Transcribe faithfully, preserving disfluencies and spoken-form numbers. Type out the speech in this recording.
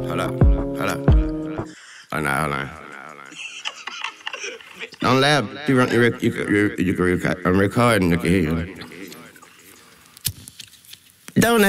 hold up, hold up. Oh, nah, hold on. Don't laugh. You, run, you, rec- you, can- you, you can record. I'm recording. You can hear you. Don't